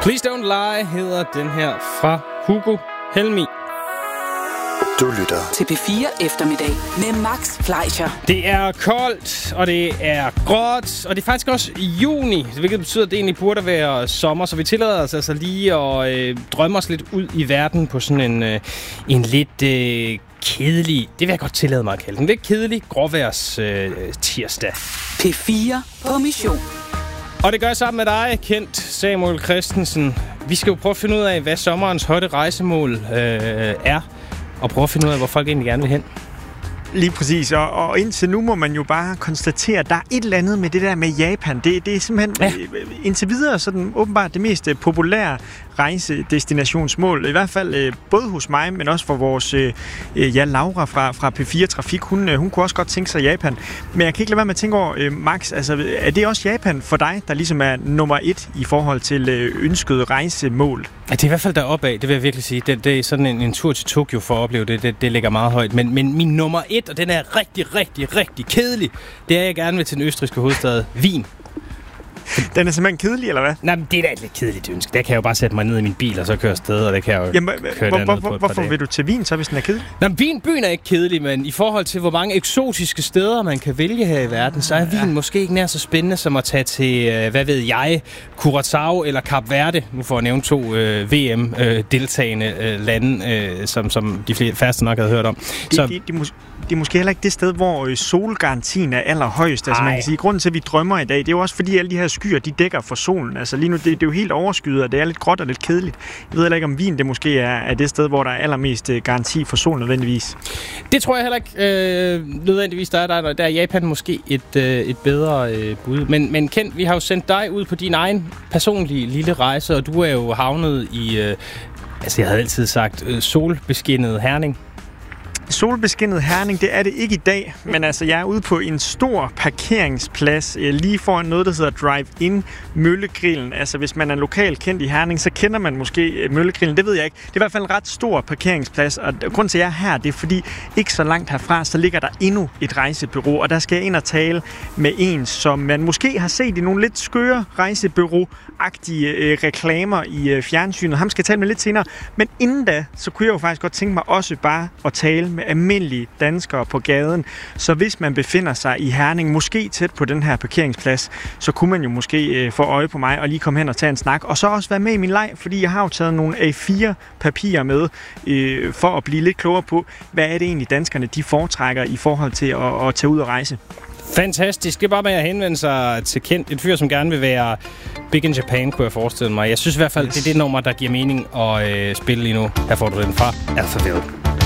Please Don't Lie hedder den her fra Hugo Helmig. Du lytter til P4 Eftermiddag med Max Fleischer. Det er koldt, og det er gråt, og det er faktisk også juni, hvilket betyder, at det egentlig burde være sommer. Så vi tillader os altså lige at drømme os lidt ud i verden på sådan en lidt kedelig, det vil jeg godt tillade mig at kalde den, lidt kedelig gråværs tirsdag. P4 på mission. Og det gør jeg sammen med dig, kendt Samuel Christensen. Vi skal jo prøve at finde ud af, hvad sommerens hotte rejsemål er. Og prøve at finde ud af, hvor folk egentlig gerne vil hen. Lige præcis, og indtil nu må man jo bare konstatere, at der er et eller andet med det der med Japan. Det er simpelthen indtil videre sådan åbenbart det mest populære rejsedestinationsmål. I hvert fald både hos mig, men også for vores Laura fra P4 Trafik. Hun kunne også godt tænke sig Japan. Men jeg kan ikke lade være med at tænke over, Max, altså, er det også Japan for dig, der ligesom er nummer 1 i forhold til ønsket rejsemål? Ja, det er i hvert fald deroppe af, det vil jeg virkelig sige. Det er sådan en tur til Tokyo for at opleve det. Det ligger meget højt. Men min nummer 1, og den er rigtig, rigtig, rigtig kedelig, det er, jeg gerne vil til den østrigske hovedstad Wien. Den er simpelthen kedelig, eller hvad? Nej, men det er da et lidt kedeligt ønske. Der kan jeg jo bare sætte mig ned i min bil, og så køre afsted, og det kan jeg jo køre derned på et par hvorfor dage. vil du til Wien, så hvis den er kedelig? Nå, byen er ikke kedelig, men i forhold til, hvor mange eksotiske steder man kan vælge her i verden, så er Wien måske ikke nær så spændende som at tage til, hvad ved jeg, Curaçao eller Kap Verde, nu får jeg nævne 2 VM-deltagende lande, som de færreste nok havde hørt om. Det er måske heller ikke det sted, hvor solgarantien er allerhøjst. Altså man kan sige, grunden til, at vi drømmer i dag, det er jo også fordi alle de her skyer, de dækker for solen. Altså lige nu, det er jo helt overskyet, og det er lidt gråt og lidt kedeligt. Jeg ved heller ikke, om Wien det måske er det sted, hvor der er allermest garanti for solen nødvendigvis. Det tror jeg heller ikke nødvendigvis, der er Japan måske et bedre bud. Men Kent, vi har jo sendt dig ud på din egen personlige lille rejse, og du er jo havnet i, jeg havde altid sagt, solbeskinnet Herning. Solbeskinnet Herning, det er det ikke i dag, men altså jeg er ude på en stor parkeringsplads lige foran noget, der hedder Drive-In Møllegrillen. Altså hvis man er lokalt kendt i Herning, så kender man måske Møllegrillen, det ved jeg ikke. Det er i hvert fald en ret stor parkeringsplads, og grunden til at jeg er her, det er fordi ikke så langt herfra, så ligger der endnu et rejsebureau, og der skal jeg ind og tale med en, som man måske har set i nogle lidt skøre rejsebureau-agtige reklamer i fjernsynet. Ham skal jeg tale med lidt senere, men inden da, så kunne jeg jo faktisk godt tænke mig også bare at tale med almindelige danskere på gaden. Så hvis man befinder sig i Herning, måske tæt på den her parkeringsplads, så kunne man jo måske få øje på mig og lige komme hen og tage en snak. Og så også være med i min leg, fordi jeg har jo taget nogle A4-papirer med for at blive lidt klogere på, hvad er det egentlig danskerne de foretrækker i forhold til at tage ud og rejse. Fantastisk. Det er bare med at henvende sig til Kent. En fyr, som gerne vil være big in Japan, kunne jeg forestille mig. Jeg synes i hvert fald, det er det nummer, der giver mening at spille lige nu. Her får du den fra Alphaville.